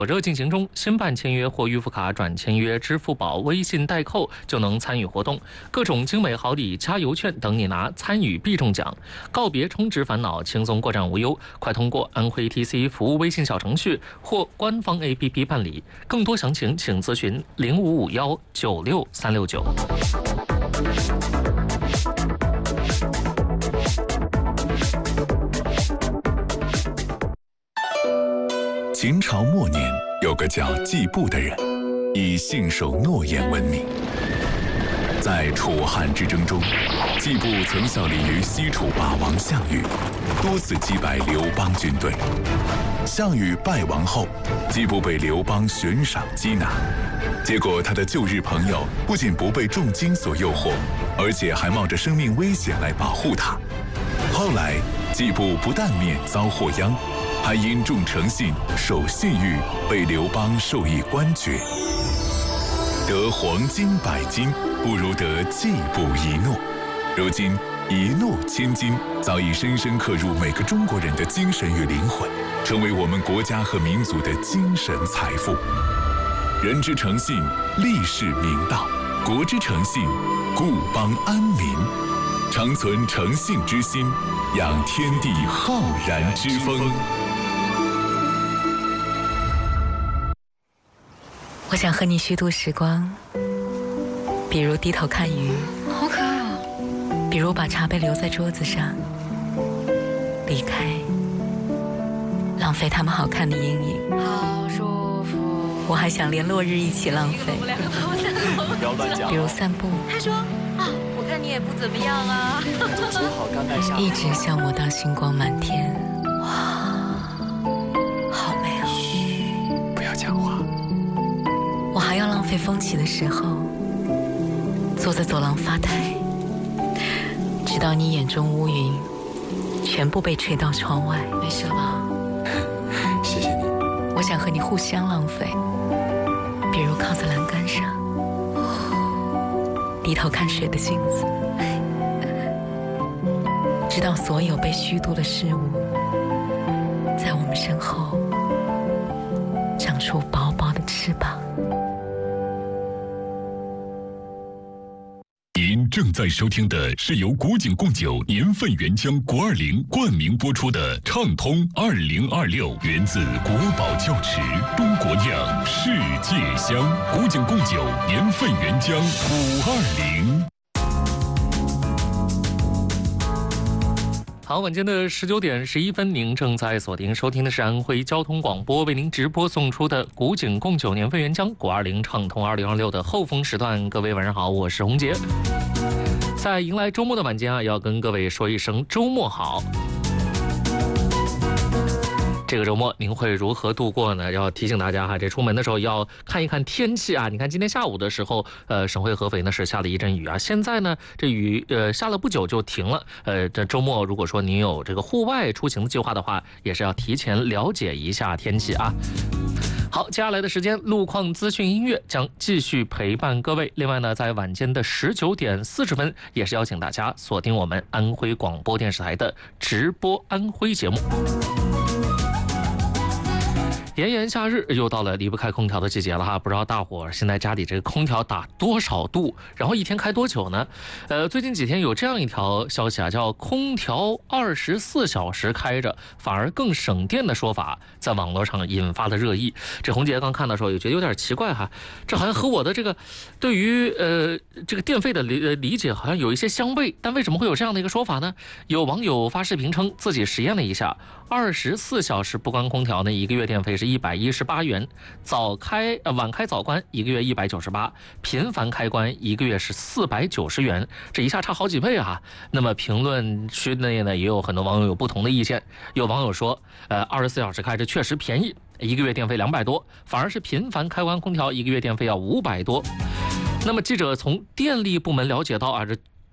火热进行中，新办签约或预付卡转签约、支付宝、微信代扣就能参与活动，各种精美好礼、加油券等你拿，参与必中奖。告别充值烦恼，轻松过站无忧，快通过安徽 TC 服务微信小程序或官方 APP 办理。更多详情请咨询0551963669。 秦朝末年，有个叫季布的人，以信守诺言闻名。在楚汉之争中，季布曾效力于西楚霸王项羽，多次击败刘邦军队。项羽败亡后，季布被刘邦悬赏缉拿，结果他的旧日朋友不仅不被重金所诱惑，而且还冒着生命危险来保护他。后来，季布不但免遭祸殃，还因重诚信、守信誉，被刘邦授以官爵。得黄金100斤，不如得季布一诺。如今，一诺千金早已深深刻入每个中国人的精神与灵魂，成为我们国家和民族的精神财富。人之诚信，立世明道；国之诚信，固邦安民。常存诚信之心，养天地浩然之风。 我想和你虚度时光，比如低头看鱼， 好可爱哦。 比如把茶杯留在桌子上，离开，浪费他们好看的阴影。 好舒服。 我还想连落日一起浪费， 不要乱讲。 比如散步。 他说啊，我看你也不怎么样啊。 说好刚带下。 一直消磨到星光满天。哇，好美哦。 嘘，不要讲话。 我还要浪费风起的时候，坐在走廊发呆，直到你眼中乌云全部被吹到窗外。没事了吧？ 谢谢你。 我想和你互相浪费，比如靠在栏杆上，低头看水的镜子，直到所有被虚度的事物在我们身后长出薄薄的翅膀。 您正在收听的是由古井贡酒年份原浆520冠名播出的《畅通2026》，源自国宝窖池，中国酿，世界香。古井贡酒年份原浆520。 好，晚间的19点11分，您正在锁定收听的是安徽交通广播为您直播送出的古井贡酒年份原浆520畅通2026的后风时段。各位晚上好，我是洪杰。在迎来周末的晚间啊，要跟各位说一声周末好。这个周末您会如何度过呢？要提醒大家哈，这出门的时候要看一看天气啊。你看今天下午的时候，省会合肥呢是下了一阵雨啊。现在呢，这雨下了不久就停了。这周末如果说您有这个户外出行的计划的话，也是要提前了解一下天气啊。好，接下来的时间，路况资讯音乐将继续陪伴各位。另外呢，在晚间的19点40分，也是邀请大家锁定我们安徽广播电视台的直播安徽节目。炎炎夏日又到了离不开空调的季节了哈，不知道大伙儿现在家里这个空调打多少度，然后一天开多久呢？最近几天有这样一条消息啊，叫空调24小时开着反而更省电的说法，在网络上引发了热议。这红姐刚看的时候也觉得有点奇怪哈，这好像和我的这个对于这个电费的理解好像有一些相悖，但为什么会有这样的一个说法呢？有网友发视频称自己实验了一下，24小时不关空调呢，一个月电费是118元，晚开早关一个月198，频繁开关一个月是490元，这一下差好几倍啊！那么评论区内呢，也有很多网友有不同的意见。有网友说，24小时开着确实便宜，一个月电费200多，反而是频繁开关空调一个月电费要500多。那么记者从电力部门了解到啊，这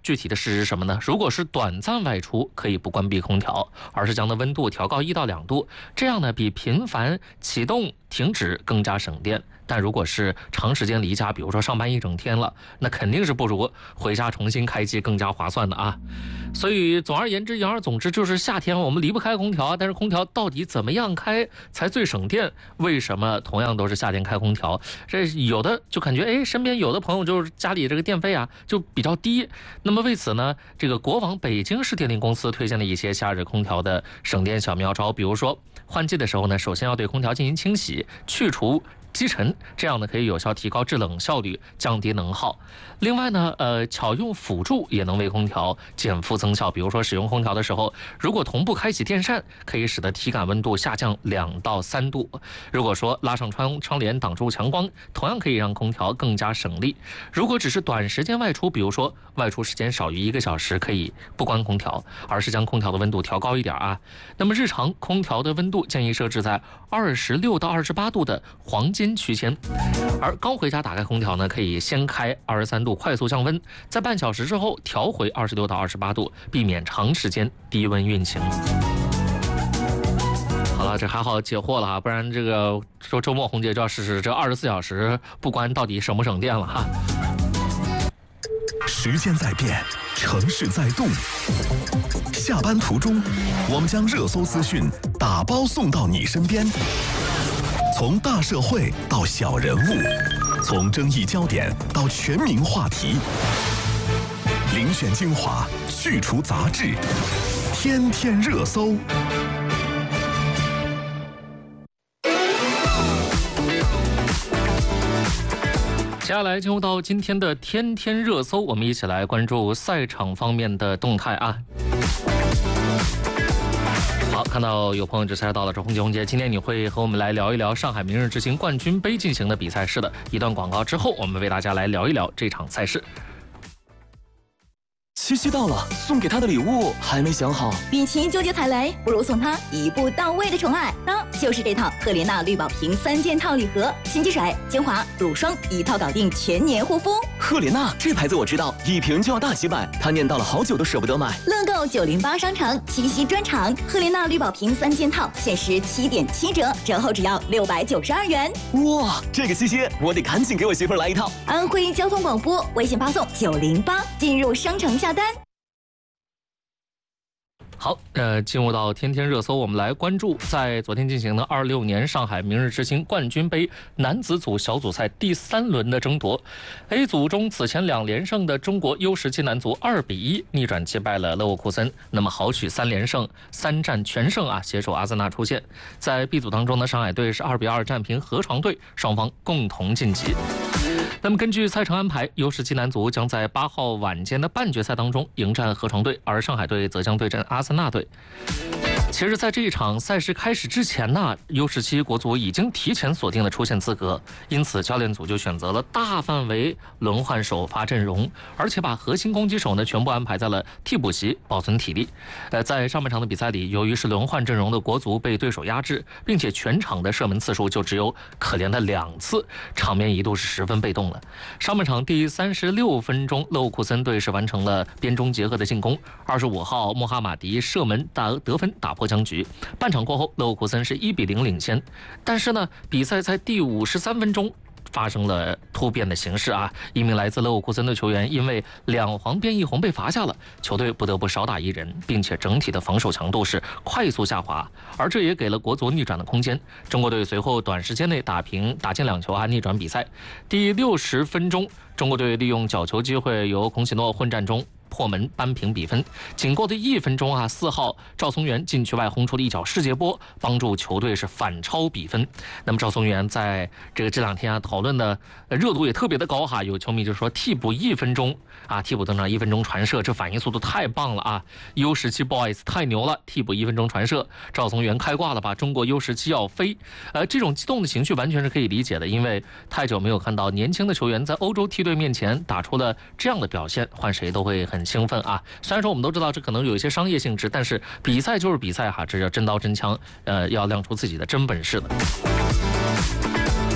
具体的事是什么呢？如果是短暂外出，可以不关闭空调，而是将的温度调高1到2度，这样呢比频繁启动停止更加省电。但如果是长时间离家，比如说上班一整天了，那肯定是不如回家重新开机更加划算的啊。所以总而言之，言而总之，就是夏天我们离不开空调，但是空调到底怎么样开才最省电？为什么同样都是夏天开空调，这有的就感觉身边有的朋友就是家里这个电费啊就比较低。那么为此呢，这个国网北京市电力公司推荐了一些夏日空调的省电小妙招，比如说换季的时候呢，首先要对空调进行清洗，去除积尘，这样呢可以有效提高制冷效率，降低能耗。另外呢，巧用辅助也能为空调减负增效。比如说使用空调的时候，如果同步开启电扇，可以使得体感温度下降2到3度。如果说拉上窗帘挡住强光，同样可以让空调更加省力。如果只是短时间外出，比如说外出时间少于1个小时，可以不关空调，而是将空调的温度调高一点啊。那么日常空调的温度建议设置在26到28度的黄金区间，而刚回家打开空调呢，可以先开23度快速降温，在半小时之后调回26到28度，避免长时间低温运行。好了，这还好解惑了啊，不然这个周末红姐就要试试这24小时不关到底省不省电了哈。 时间在变，城市在动。下班途中，我们将热搜资讯打包送到你身边。从大社会到小人物，从争议焦点到全民话题，遴选精华，去除杂质，天天热搜。 接下来进入到今天的天天热搜，我们一起来关注赛场方面的动态啊。好，看到有朋友这才到了，这红姐，今天你会和我们来聊一聊上海明日之星冠军杯进行的比赛。是的，一段广告之后，我们为大家来聊一聊这场赛事。 七夕到了，送给他的礼物还没想好。 与其纠结踩雷，不如送他一步到位的宠爱，那就是这套赫莲娜绿宝瓶3件套礼盒，洗肌水、精华、乳霜一套搞定全年护肤。 赫莲娜这牌子我知道，一瓶就要大几百，他念叨了好久都舍不得买。 乐购908商城七夕专场，赫莲娜绿宝瓶3件套限时7.7折，折后只要692元。 哇，这个七夕我得赶紧给我媳妇来一套。 安徽交通广播微信发送908，进入商城下单。 好，进入到天天热搜，我们来关注在昨天进行的26年上海明日之星冠军杯男子组小组赛第3轮的争夺。A 组中此前2连胜的中国 U17 男足2-1逆转击败了勒沃库森，那么豪取3连胜，3战全胜啊，携手阿森纳出线。在 B 组当中呢，上海队是2-2战平河床队，双方共同晋级。那么根据赛程安排，U17男足将在8号晚间的半决赛当中迎战河床队，而上海队则将对阵阿森纳队。其实在这一场赛事开始之前呢， U17 国足已经提前锁定了出线资格，因此教练组就选择了大范围轮换首发阵容，而且把核心攻击手呢全部安排在了替补席，保存体力。在上半场的比赛里，由于是轮换阵容的国足被对手压制，并且全场的射门次数就只有可怜的2次，场面一度是十分被动了。上半场第36分钟，勒沃库森队是完成了边中结合的进攻，25号穆哈马迪射门得分打破僵局。半场过后，勒沃库森是1-0领先，但是呢，比赛在第53分钟发生了突变的形势啊！一名来自勒沃库森的球员因为2黄变1红被罚下了，球队不得不少打1人，并且整体的防守强度是快速下滑，而这也给了国足逆转的空间。中国队随后短时间内打进2球啊，逆转比赛。第60分钟，中国队利用角球机会由孔喜诺混战中破门扳平比分。仅过的1分钟啊，4号赵松元禁区外轰出了一脚世界波，帮助球队是反超比分。那么赵松元在这2天啊讨论的热度也特别的高哈，有球迷就说替补1分钟啊，替补登场1分钟传射，这反应速度太棒了啊 ！U17 boys 太牛了，替补1分钟传射，赵松元开挂了吧？中国 U17 要飞！这种激动的情绪完全是可以理解的，因为太久没有看到年轻的球员在欧洲梯队面前打出了这样的表现，换谁都会很兴奋啊！虽然说我们都知道这可能有一些商业性质，但是比赛就是比赛哈，这叫真刀真枪，要亮出自己的真本事的。好。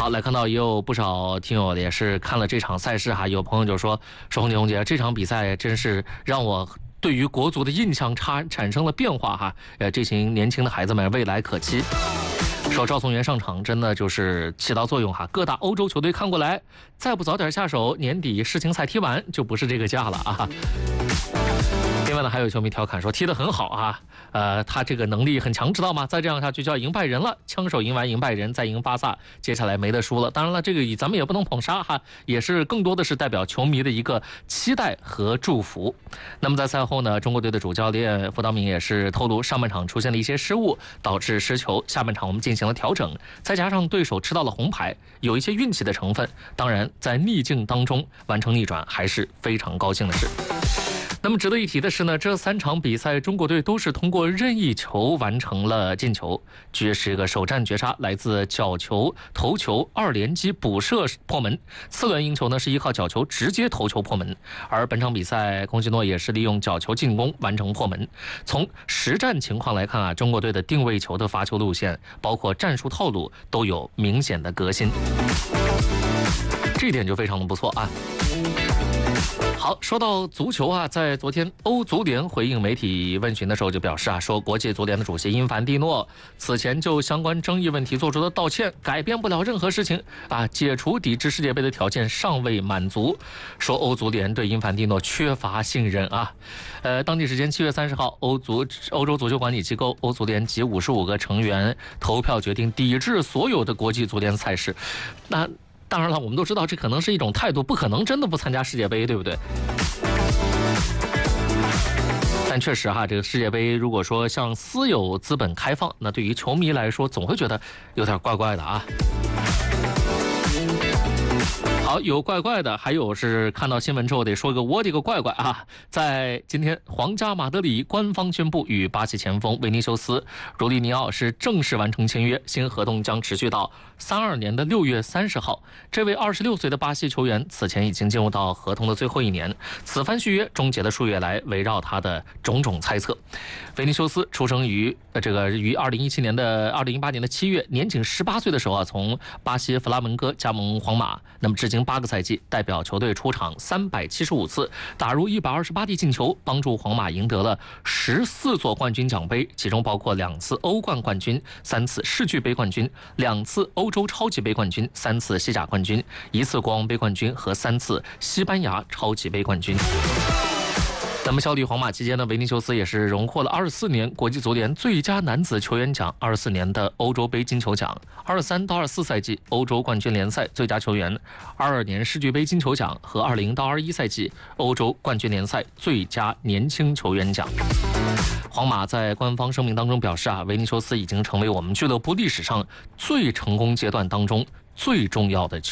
好，来看到也有不少听友也是看了这场赛事哈，有朋友就说红姐这场比赛真是让我对于国足的印象产生了变化哈，这群年轻的孩子们未来可期。说赵松元上场真的就是起到作用哈，各大欧洲球队看过来，再不早点下手，年底世青赛踢完就不是这个价了啊。另外呢，还有球迷调侃说踢得很好啊，他这个能力很强，知道吗？再这样下去就要赢拜仁了，枪手赢完赢拜仁，再赢巴萨，接下来没得输了。当然了，这个咱们也不能捧杀哈，也是更多的是代表球迷的一个期待和祝福。那么在赛后呢，中国队的主教练傅道明也是透露，上半场出现了一些失误，导致失球，下半场我们进行了调整，再加上对手吃到了红牌，有一些运气的成分。当然，在逆境当中完成逆转，还是非常高兴的事。那么值得一提的是呢，这3场比赛中国队都是通过任意球完成了进球，这是一个首战绝杀，来自角球、头球2连击补射破门。次轮赢球呢是依靠角球直接头球破门，而本场比赛孔希诺也是利用角球进攻完成破门。从实战情况来看啊，中国队的定位球的罚球路线，包括战术套路都有明显的革新，这一点就非常的不错啊。好，说到足球啊，在昨天欧足联回应媒体问询的时候就表示啊，说国际足联的主席因凡蒂诺此前就相关争议问题做出的道歉改变不了任何事情啊，解除抵制世界杯的条件尚未满足，说欧足联对因凡蒂诺缺乏信任啊。当地时间7月30号，欧洲足球管理机构欧足联及55个成员投票决定抵制所有的国际足联赛事。那当然了，我们都知道这可能是一种态度，不可能真的不参加世界杯，对不对？但确实哈，这个世界杯如果说向私有资本开放，那对于球迷来说总会觉得有点怪怪的啊。好，有怪怪的，还有是看到新闻之后得说个我的个怪怪啊！在今天，皇家马德里官方宣布与巴西前锋维尼修斯·茹利尼奥是正式完成签约，新合同将持续到32年的6月30号。这位26岁的巴西球员此前已经进入到合同的最后1年，此番续约终结了数月来围绕他的种种猜测。维尼修斯出生于2018年的7月，年仅18岁的时候啊，从巴西弗拉门戈加盟皇马，那么至今8个赛季，代表球队出场375次，打入128粒进球，帮助皇马赢得了14座冠军奖杯，其中包括2次欧冠冠军、3次世俱杯冠军、2次欧洲超级杯冠军、3次西甲冠军、1次国王杯冠军和3次西班牙超级杯冠军。那么效力皇马期间呢，维尼修斯也是荣获了24年国际足联最佳男子球员奖、24年的欧洲杯金球奖、23到24赛季欧洲冠军联赛最佳球员、22年世俱杯金球奖和20到21赛季欧洲冠军联赛最佳年轻球员奖。皇马在官方声明当中表示啊，维尼修斯已经成为我们俱乐部历史上最成功阶段当中最重要的球员。